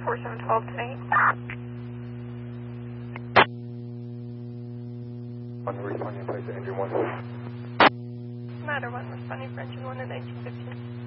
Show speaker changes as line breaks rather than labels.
4712 tonight.
On the responding place to engine 1.
Matter 1, responding for engine 1 at 1915.